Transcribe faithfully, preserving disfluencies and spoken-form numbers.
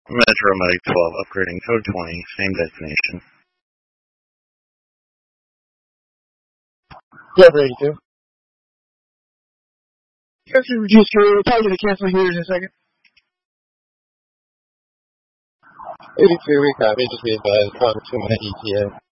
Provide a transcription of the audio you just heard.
Metro Medic twelve, upgrading code twenty, same destination. twelve eighty-two. You actually reduce your target to cancel here in a second. eighty-two, we copy, just be advised, climate two minute E T A.